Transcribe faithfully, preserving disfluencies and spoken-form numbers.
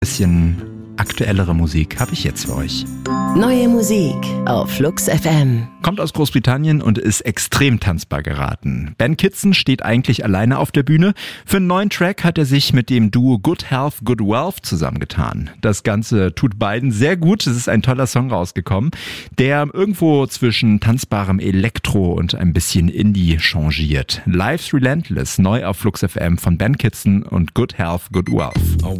Bisschen aktuellere Musik habe ich jetzt für euch. Neue Musik auf Flux F M. Kommt aus Großbritannien und ist extrem tanzbar geraten. Ben Kitson steht eigentlich alleine auf der Bühne. Für einen neuen Track hat er sich mit dem Duo Good Health, Good Wealth zusammengetan. Das Ganze tut beiden sehr gut. Es ist ein toller Song rausgekommen, der irgendwo zwischen tanzbarem Elektro und ein bisschen Indie changiert. Life's Relentless, neu auf Flux F M von Ben Kitson und Good Health, Good Wealth.